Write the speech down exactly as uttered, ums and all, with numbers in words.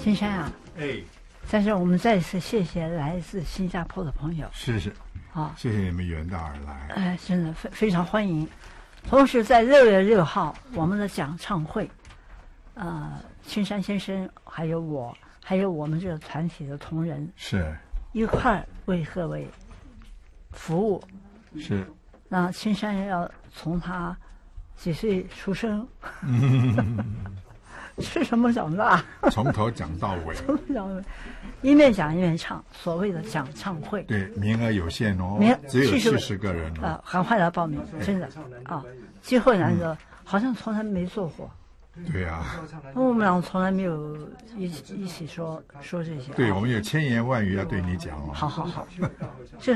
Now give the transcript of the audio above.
金山啊， 哎， 但是我们再次谢谢来自新加坡的朋友， 是是， 啊， 谢谢你们远道而来， 哎，真的非非常欢迎。同时在六月六号，我们的讲唱会，呃，青山先生还有我，还有我们这个团体的同仁， 是一块儿为各位服务。 是， 那青山要从他几岁出生，吃什么长大， 从头讲到尾， 一面讲一面唱，所谓的讲唱会。 对，名额有限哦， 名只有七十七十个人哦， 啊，赶快来报名，真的啊，机会难得，好像从来没做过。 对啊， 我们俩从来没有一起一起说说这些。 对，我们有千言万语要对你讲哦。 好好好，这